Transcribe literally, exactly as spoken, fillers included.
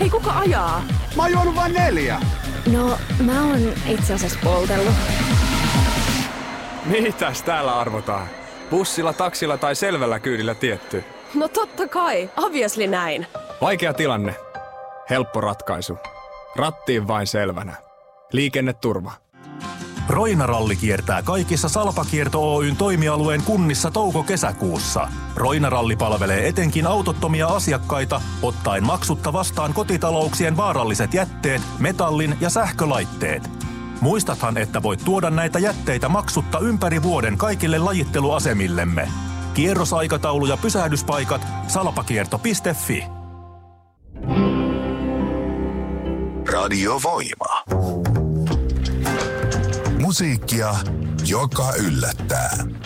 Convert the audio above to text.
Hei, kuka ajaa? Mä oon juonut vain neljä. No, mä oon itse asiassa poltellut. Mitäs täällä arvotaan? Bussilla, taksilla tai selvällä kyydillä tietty? No totta kai, obviously näin. Vaikea tilanne. Helppo ratkaisu. Rattiin vain selvänä. Liikenneturva. Roina-ralli kiertää kaikissa Salpa-Kierto Oyn toimialueen kunnissa touko-kesäkuussa. Roina-ralli palvelee etenkin autottomia asiakkaita, ottaen maksutta vastaan kotitalouksien vaaralliset jätteet, metallin ja sähkölaitteet. Muistathan, että voit tuoda näitä jätteitä maksutta ympäri vuoden kaikille lajitteluasemillemme. Kierrosaikataulu ja pysähdyspaikat salpakierto piste fi. Radio Voima. Musiikkia, joka yllättää.